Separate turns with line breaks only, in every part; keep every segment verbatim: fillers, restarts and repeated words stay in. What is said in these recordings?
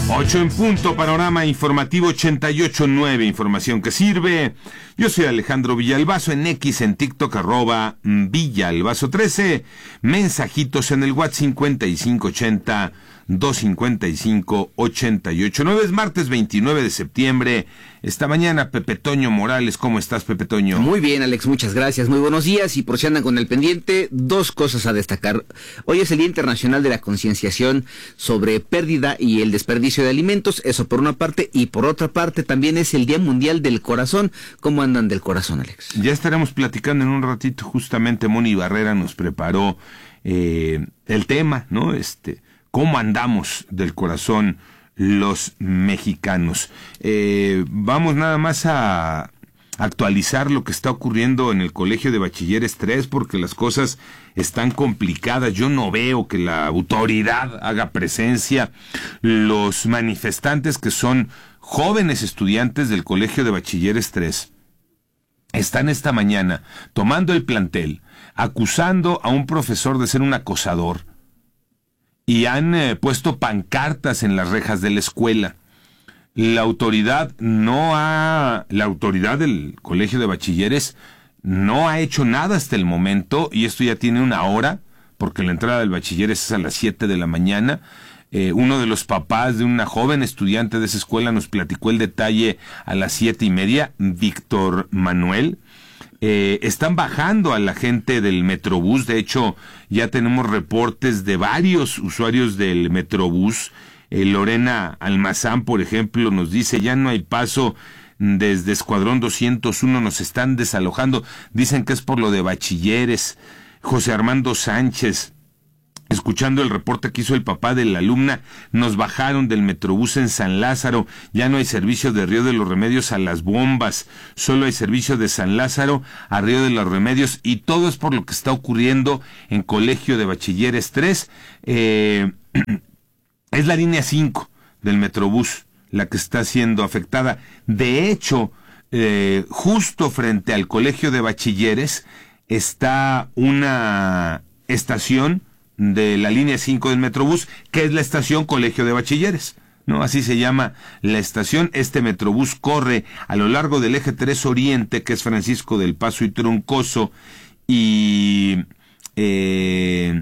ocho en punto, panorama informativo ochenta y ocho punto nueve, información que sirve. Yo soy Alejandro Villalbazo, en X, en TikTok, arroba Villalbazo trece. Mensajitos en el WhatsApp cincuenta y cinco ochenta, doscientos cincuenta y cinco, ochenta y ocho nueve. Es martes veintinueve de septiembre. Esta mañana, Pepe Toño Morales. ¿Cómo estás, Pepe Toño?
Muy bien, Alex, muchas gracias. Muy buenos días. Y por si andan con el pendiente, dos cosas a destacar. Hoy es el Día Internacional de la Concienciación sobre pérdida y el desperdicio de alimentos. Eso por una parte. Y por otra parte, también es el Día Mundial del Corazón. ¿Cómo andan del corazón, Alex?
Ya estaremos platicando en un ratito. Justamente Moni Barrera nos preparó eh, el tema, ¿no? Este, ¿cómo andamos del corazón los mexicanos? Eh, vamos nada más a actualizar lo que está ocurriendo en el Colegio de Bachilleres tres, porque las cosas están complicadas. Yo no veo que la autoridad haga presencia. Los manifestantes, que son jóvenes estudiantes del Colegio de Bachilleres tres, están esta mañana tomando el plantel, acusando a un profesor de ser un acosador, y han eh, puesto pancartas en las rejas de la escuela. La autoridad no ha, la autoridad del Colegio de Bachilleres no ha hecho nada hasta el momento, y esto ya tiene una hora, porque la entrada del bachilleres es a las siete de la mañana. Eh, uno de los papás de una joven estudiante de esa escuela nos platicó el detalle a las siete y media, Víctor Manuel. Eh, están bajando a la gente del Metrobús. De hecho, ya tenemos reportes de varios usuarios del Metrobús. Eh, Lorena Almazán, por ejemplo, nos dice: ya no hay paso desde Escuadrón doscientos uno, nos están desalojando. Dicen que es por lo de Bachilleres. José Armando Sánchez, escuchando el reporte que hizo el papá de la alumna: nos bajaron del Metrobús en San Lázaro, ya no hay servicio de Río de los Remedios a Las Bombas, solo hay servicio de San Lázaro a Río de los Remedios, y todo es por lo que está ocurriendo en Colegio de Bachilleres tres. Eh, es la línea cinco del Metrobús la que está siendo afectada. De hecho, eh, justo frente al Colegio de Bachilleres está una estación de la línea cinco del Metrobús, que es la estación Colegio de Bachilleres, ¿no? Así se llama la estación. Este Metrobús corre a lo largo del eje tres Oriente, que es Francisco del Paso y Troncoso, y eh,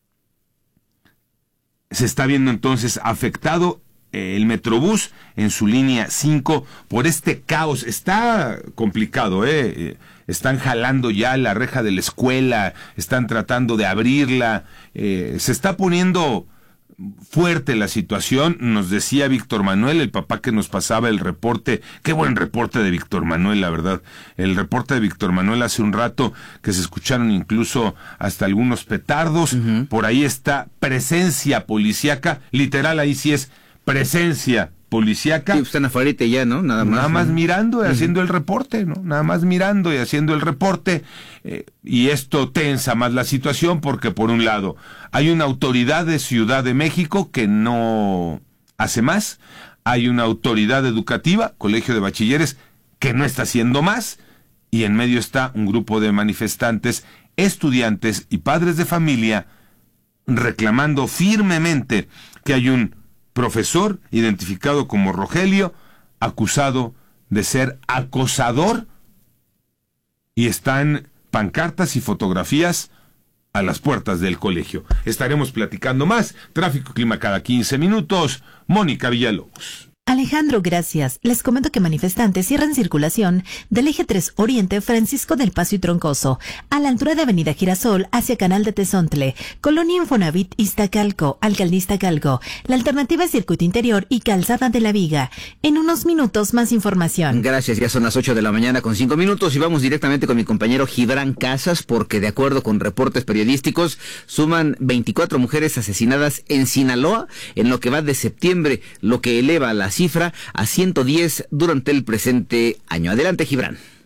se está viendo entonces afectado eh, el Metrobús en su línea cinco por este caos. Está complicado, ¿eh? Están jalando ya la reja de la escuela, están tratando de abrirla, eh, se está poniendo fuerte la situación. Nos decía Víctor Manuel, el papá que nos pasaba el reporte. Qué buen reporte de Víctor Manuel, la verdad. El reporte de Víctor Manuel hace un rato, que se escucharon incluso hasta algunos petardos. Uh-huh. Por ahí está presencia policíaca, literal, ahí sí es presencia policíaca.
Sí, están afuera ya, ¿no? Nada más.
Nada más
¿no?
mirando y
uh-huh.
haciendo el reporte, ¿no? Nada más mirando y haciendo el reporte. Eh, y esto tensa más la situación, porque por un lado hay una autoridad de Ciudad de México que no hace más. Hay una autoridad educativa, Colegio de Bachilleres, que no está haciendo más. Y en medio está un grupo de manifestantes, estudiantes y padres de familia reclamando firmemente que hay un profesor identificado como Rogelio, acusado de ser acosador, y están pancartas y fotografías a las puertas del colegio. Estaremos platicando más. Tráfico, clima cada quince minutos. Mónica Villalobos.
Alejandro, gracias. Les comento que manifestantes cierran circulación del eje tres Oriente Francisco del Paso y Troncoso, a la altura de Avenida Girasol hacia Canal de Tezontle, Colonia Infonavit Iztacalco, Alcaldía Iztacalco. La alternativa es Circuito Interior y Calzada de la Viga. En unos minutos más información.
Gracias, ya son las ocho de la mañana con cinco minutos y vamos directamente con mi compañero Gibran Casas, porque de acuerdo con reportes periodísticos suman veinticuatro mujeres asesinadas en Sinaloa en lo que va de septiembre, lo que eleva la cifra a ciento diez durante el presente año. Adelante, Gibran.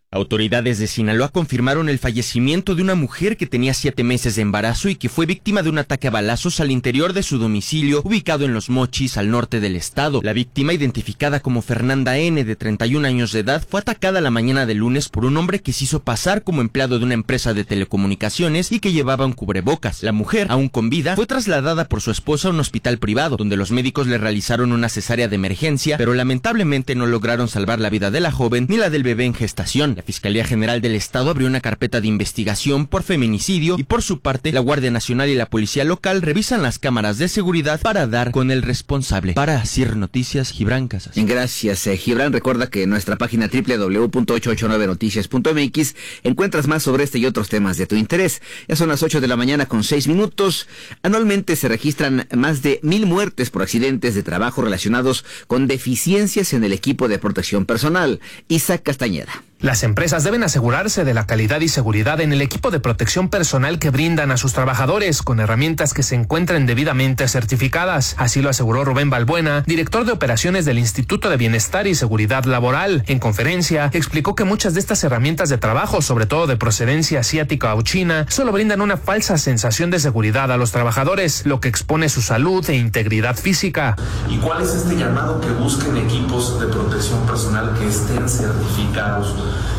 Autoridades de Sinaloa confirmaron el fallecimiento de una mujer que tenía siete meses de embarazo y que fue víctima de un ataque a balazos al interior de su domicilio, ubicado en Los Mochis, al norte del estado. La víctima, identificada como Fernanda N., de treinta y un años de edad, fue atacada la mañana del lunes por un hombre que se hizo pasar como empleado de una empresa de telecomunicaciones y que llevaba un cubrebocas. La mujer, aún con vida, fue trasladada por su esposa a un hospital privado, donde los médicos le realizaron una cesárea de emergencia, pero lamentablemente no lograron salvar la vida de la joven ni la del bebé en gestación. La Fiscalía General del Estado abrió una carpeta de investigación por feminicidio y, por su parte, la Guardia Nacional y la Policía Local revisan las cámaras de seguridad para dar con el responsable. Para Asir Noticias, Gibran Casas.
Gracias, eh, Gibran. Recuerda que en nuestra página doble u doble u doble u punto ochocientos ochenta y nueve noticias punto m x encuentras más sobre este y otros temas de tu interés. Ya son las ocho de la mañana con seis minutos. Anualmente se registran más de mil muertes por accidentes de trabajo relacionados con deficiencias en el equipo de protección personal. Isaac Castañeda.
Las empresas deben asegurarse de la calidad y seguridad en el equipo de protección personal que brindan a sus trabajadores con herramientas que se encuentren debidamente certificadas. Así lo aseguró Rubén Balbuena, director de operaciones del Instituto de Bienestar y Seguridad Laboral. En conferencia, explicó que muchas de estas herramientas de trabajo, sobre todo de procedencia asiática o china, solo brindan una falsa sensación de seguridad a los trabajadores, lo que expone su salud e integridad física.
¿Y cuál es este llamado? Que busquen equipos de protección personal que estén certificados.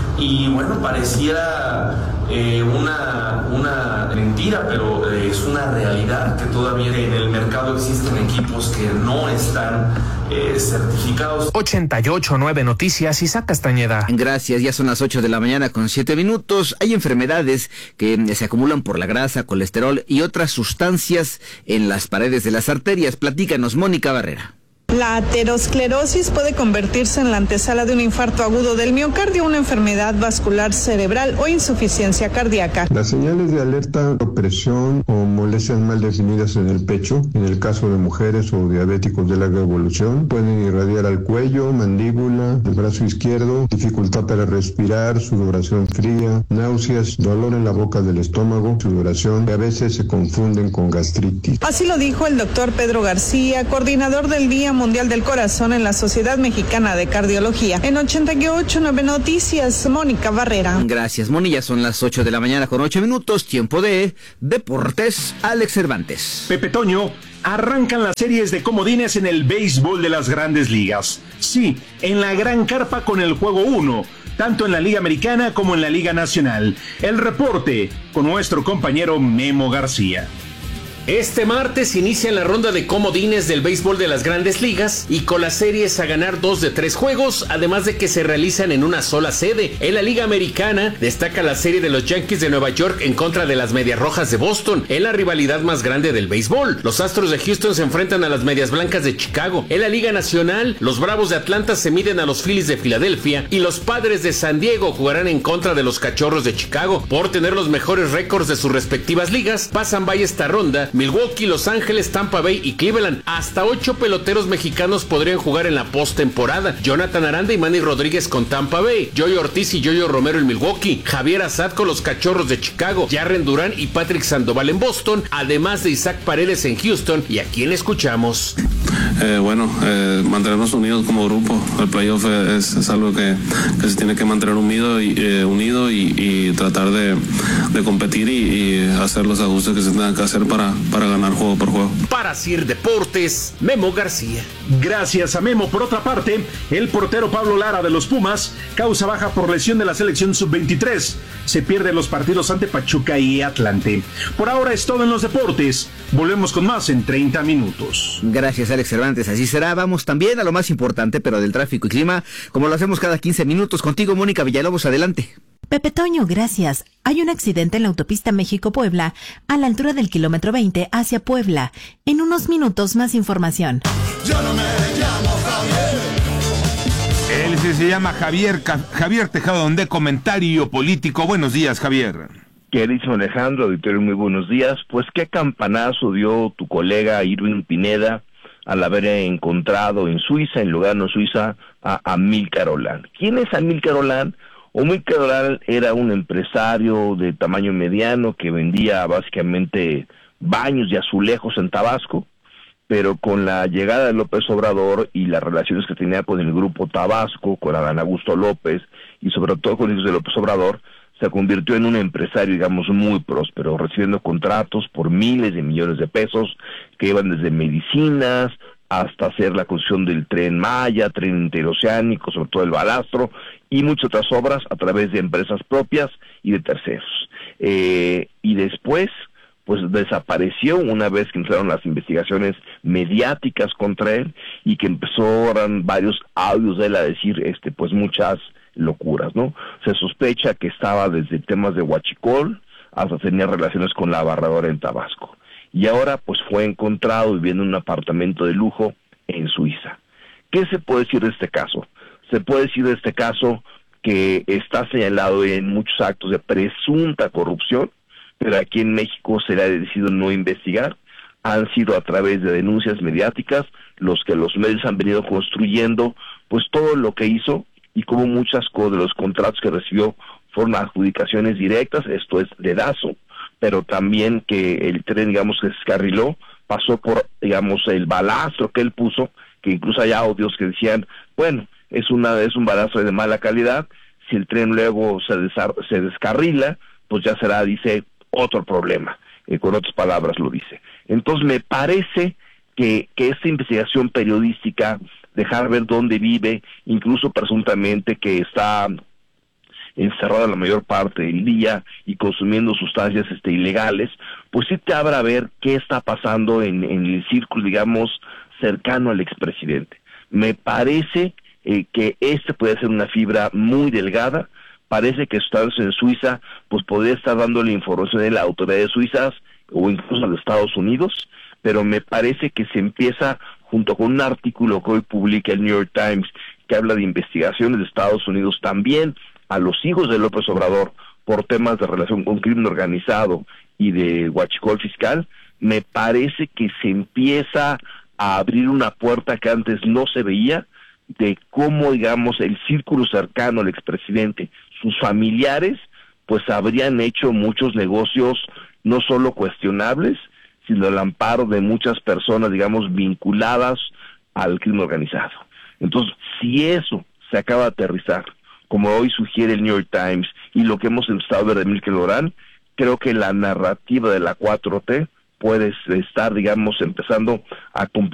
Y bueno, pareciera eh, una, una mentira, pero eh, es una realidad que todavía en el mercado existen equipos que no están eh, certificados.
ochenta y ocho punto nueve Noticias, Isaac Castañeda.
Gracias, ya son las ocho de la mañana con siete minutos. Hay enfermedades que se acumulan por la grasa, colesterol y otras sustancias en las paredes de las arterias. Platícanos, Mónica Barrera.
La aterosclerosis puede convertirse en la antesala de un infarto agudo del miocardio, una enfermedad vascular cerebral o insuficiencia cardíaca.
Las señales de alerta, opresión o molestias mal definidas en el pecho, en el caso de mujeres o diabéticos de larga evolución, pueden irradiar al cuello, mandíbula, el brazo izquierdo, dificultad para respirar, sudoración fría, náuseas, dolor en la boca del estómago, sudoración, que a veces se confunden con gastritis.
Así lo dijo el doctor Pedro García, coordinador del Día Mundial del Corazón en la Sociedad Mexicana de Cardiología. En ochenta y ocho punto nueve Noticias, Mónica Barrera.
Gracias, Moni. Ya son las ocho de la mañana con ocho minutos. Tiempo de Deportes. Alex Cervantes.
Pepe Toño, arrancan las series de comodines en el béisbol de las Grandes Ligas. Sí, en la Gran Carpa con el Juego uno, tanto en la Liga Americana como en la Liga Nacional. El reporte con nuestro compañero Memo García.
Este martes inicia la ronda de comodines del béisbol de las Grandes Ligas y con las series a ganar dos de tres juegos, además de que se realizan en una sola sede. En la Liga Americana destaca la serie de los Yankees de Nueva York en contra de las Medias Rojas de Boston, en la rivalidad más grande del béisbol. Los Astros de Houston se enfrentan a las Medias Blancas de Chicago. En la Liga Nacional, los Bravos de Atlanta se miden a los Phillies de Filadelfia y los Padres de San Diego jugarán en contra de los Cachorros de Chicago. Por tener los mejores récords de sus respectivas ligas, pasan vaya esta ronda Milwaukee, Los Ángeles, Tampa Bay y Cleveland. Hasta ocho peloteros mexicanos podrían jugar en la postemporada. Jonathan Aranda y Manny Rodríguez con Tampa Bay, Yoyo Ortiz y Yoyo Romero en Milwaukee, Javier Assad con los Cachorros de Chicago, Jarren Durán y Patrick Sandoval en Boston, además de Isaac Paredes en Houston. ¿Y a quién escuchamos?
Eh, bueno, eh, mantenernos unidos como grupo. El playoff es, es algo que, que se tiene que mantener unido y, eh, unido y, y tratar de, de competir y, y hacer los ajustes que se tengan que hacer para, para ganar juego por juego.
Para Sir Deportes, Memo García.
Gracias a Memo. Por otra parte, el portero Pablo Lara de los Pumas causa baja por lesión de la selección sub veintitrés. Se pierden los partidos ante Pachuca y Atlante. Por ahora es todo en los deportes. Volvemos con más en treinta minutos.
Gracias, Alex Cervantes. Así será. Vamos también a lo más importante, pero del tráfico y clima, como lo hacemos cada quince minutos. Contigo, Mónica Villalobos, adelante.
Pepe Toño, gracias. Hay un accidente en la autopista México-Puebla, a la altura del kilómetro veinte hacia Puebla. En unos minutos, más información.
Yo no me llamo Javier.
Él sí se llama Javier, Javier Tejado, de Comentario Político. Buenos días, Javier.
Queridísimo Alejandro, auditorio, muy buenos días. Pues qué campanazo dio tu colega Irving Pineda al haber encontrado en Suiza, en Lugano, Suiza, a Amílcar Olán. ¿Quién es Amílcar Olán? Amílcar Olán era un empresario de tamaño mediano que vendía básicamente baños y azulejos en Tabasco, pero con la llegada de López Obrador y las relaciones que tenía con el Grupo Tabasco, con Adán Augusto López y sobre todo con hijos de López Obrador, se convirtió en un empresario, digamos, muy próspero, recibiendo contratos por miles de millones de pesos que iban desde medicinas hasta hacer la construcción del Tren Maya, Tren Interoceánico, sobre todo el Balastro, y muchas otras obras a través de empresas propias y de terceros. Eh, y después, pues desapareció una vez que entraron las investigaciones mediáticas contra él y que empezaron varios audios de él a decir, este, pues muchas locuras, ¿no? Se sospecha que estaba desde temas de huachicol hasta tenía relaciones con la barradora en Tabasco. Y ahora pues fue encontrado viviendo en un apartamento de lujo en Suiza. ¿Qué se puede decir de este caso? Se puede decir de este caso que está señalado en muchos actos de presunta corrupción, pero aquí en México se le ha decidido no investigar. Han sido a través de denuncias mediáticas los que los medios han venido construyendo pues todo lo que hizo y como muchas de los contratos que recibió fueron adjudicaciones directas, esto es dedazo, pero también que el tren, digamos, que se descarriló, pasó por, digamos, el balastro que él puso, que incluso hay audios que decían, bueno, es una es un balastro de mala calidad, si el tren luego se, desar, se descarrila, pues ya será, dice, otro problema, eh, con otras palabras lo dice. Entonces me parece que, que esta investigación periodística, dejar ver dónde vive, incluso presuntamente que está encerrada la mayor parte del día y consumiendo sustancias este, ilegales, pues sí te habrá ver qué está pasando en, en el círculo, digamos, cercano al expresidente. Me parece eh, que este puede ser una fibra muy delgada, parece que Estados en Suiza, pues podría estar dándole información de las autoridades suizas o incluso a los Estados Unidos, pero me parece que se empieza, junto con un artículo que hoy publica el New York Times, que habla de investigaciones de Estados Unidos también a los hijos de López Obrador por temas de relación con crimen organizado y de huachicol fiscal, me parece que se empieza a abrir una puerta que antes no se veía, de cómo, digamos, el círculo cercano al expresidente, sus familiares, pues habrían hecho muchos negocios no solo cuestionables, sino al amparo de muchas personas, digamos, vinculadas al crimen organizado. Entonces, si eso se acaba de aterrizar, como hoy sugiere el New York Times, y lo que hemos empezado a ver de Milken Lorán, creo que la narrativa de la cuatro T puede estar, digamos, empezando a complicar